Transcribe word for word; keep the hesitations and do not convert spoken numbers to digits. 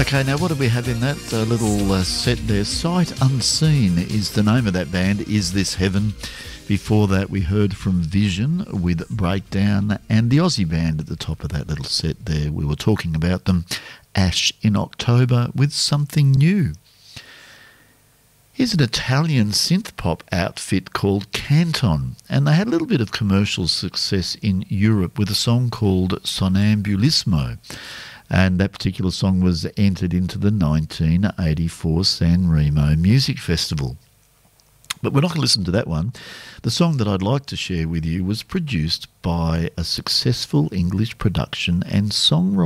Okay, now what do we have in that uh, little uh, set there? Sight Unseen is the name of that band, Is This Heaven? Before that we heard from Vision with Breakdown, and the Aussie band at the top of that little set there. We were talking about them, Ash in October with Something New. Here's an Italian synth-pop outfit called Canton, and they had a little bit of commercial success in Europe with a song called Sonambulismo. And that particular song was entered into the nineteen eighty-four San Remo Music Festival. But we're not going to listen to that one. The song that I'd like to share with you was produced by a successful English production and songwriter.